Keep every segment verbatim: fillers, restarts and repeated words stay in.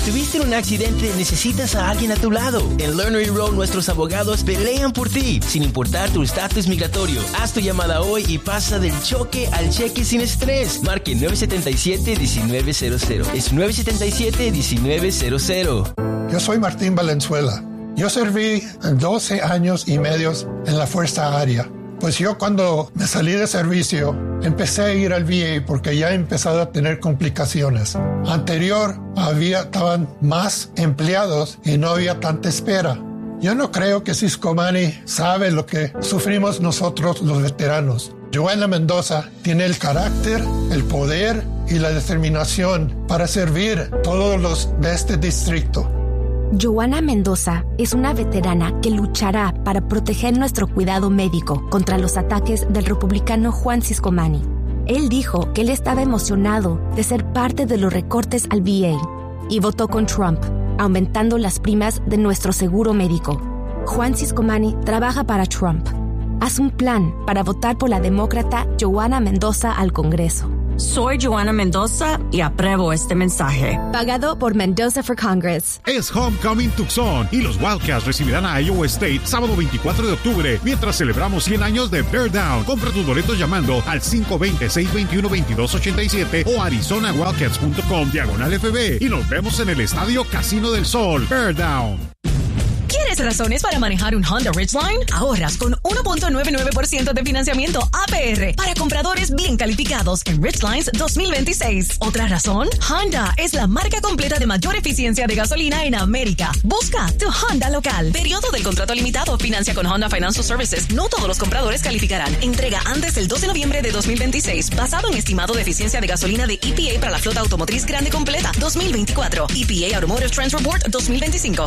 ¿Tuviste un accidente? ¿Necesitas a alguien a tu lado? En Lerner y Rowe, nuestros abogados pelean por ti, sin importar tu estatus migratorio. Haz tu llamada hoy y pasa del choque al cheque sin estrés. Marque nueve siete siete, uno nueve cero cero. Es nueve siete siete, uno nueve cero cero. Yo soy Martín Valenzuela. Yo serví doce años y medio en la Fuerza Aérea. Pues yo cuando me salí de servicio, empecé a ir al V A porque ya he empezado a tener complicaciones. Anterior, había, estaban más empleados y no había tanta espera. Yo no creo que Cisco Mani sabe lo que sufrimos nosotros los veteranos. Joanna Mendoza tiene el carácter, el poder y la determinación para servir a todos los de este distrito. Joanna Mendoza es una veterana que luchará para proteger nuestro cuidado médico contra los ataques del republicano Juan Ciscomani. Él dijo que él estaba emocionado de ser parte de los recortes al V A y votó con Trump, aumentando las primas de nuestro seguro médico. Juan Ciscomani trabaja para Trump. Haz un plan para votar por la demócrata Joanna Mendoza al Congreso. Soy Joanna Mendoza y apruebo este mensaje. Pagado por Mendoza for Congress. Es Homecoming Tucson y los Wildcats recibirán a Iowa State sábado veinticuatro de octubre mientras celebramos cien años de Bear Down. Compra tus boletos llamando al cinco dos cero, seis dos uno, veintidós ochenta y siete o arizona wildcats punto com diagonal F B y nos vemos en el Estadio Casino del Sol. Bear Down. ¿Quieres razones para manejar un Honda Ridgeline? Ahorras con uno punto noventa y nueve por ciento de financiamiento A P R para compradores bien calificados en Ridgelines dos mil veintiséis. ¿Otra razón? Honda es la marca completa de mayor eficiencia de gasolina en América. Busca tu Honda local. Periodo del contrato limitado. Financia con Honda Financial Services. No todos los compradores calificarán. Entrega antes del doce de noviembre de dos mil veintiséis. Basado en estimado de eficiencia de gasolina de E P A para la flota automotriz grande completa dos mil veinticuatro. E P A Automotive Trends Report dos mil veinticinco.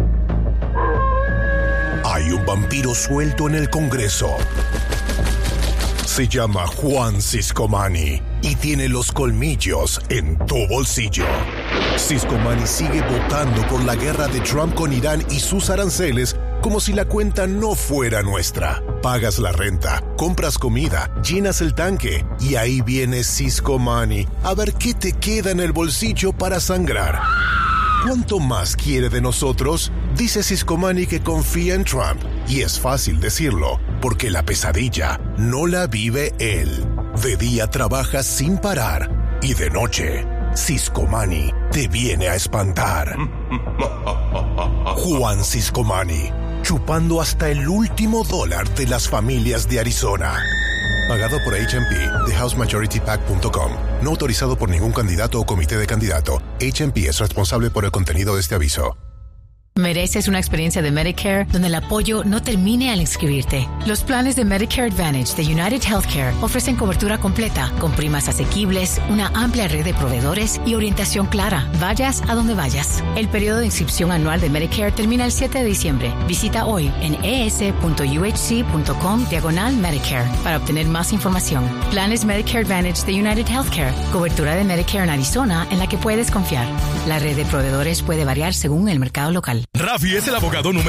Hay un vampiro suelto en el Congreso. Se llama Juan Ciscomani y tiene los colmillos en tu bolsillo. Ciscomani sigue votando por la guerra de Trump con Irán y sus aranceles como si la cuenta no fuera nuestra. Pagas la renta, compras comida, llenas el tanque y ahí viene Ciscomani a ver qué te queda en el bolsillo para sangrar. ¿Cuánto más quiere de nosotros? Dice Ciscomani que confía en Trump. Y es fácil decirlo, porque la pesadilla no la vive él. De día trabaja sin parar. Y de noche, Ciscomani te viene a espantar. Juan Ciscomani, chupando hasta el último dólar de las familias de Arizona. Pagado por H and P de house majority pac punto com. No autorizado por ningún candidato o comité de candidato. H and P es responsable por el contenido de este aviso. Mereces una experiencia de Medicare donde el apoyo no termine al inscribirte. Los planes de Medicare Advantage de United Healthcare ofrecen cobertura completa, con primas asequibles, una amplia red de proveedores y orientación clara. Vayas a donde vayas. El periodo de inscripción anual de Medicare termina el siete de diciembre. Visita hoy en es.uhc.com diagonal Medicare para obtener más información. Planes Medicare Advantage de United Healthcare. Cobertura de Medicare en Arizona en la que puedes confiar. La red de proveedores puede variar según el mercado local. Rafi es el abogado número